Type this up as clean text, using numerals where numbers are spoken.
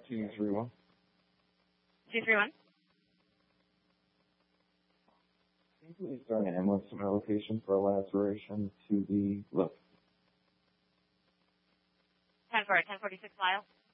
231. 231. Can you please start an ambulance to my location for a laceration to the lip? 10-4, 1046 Lyle.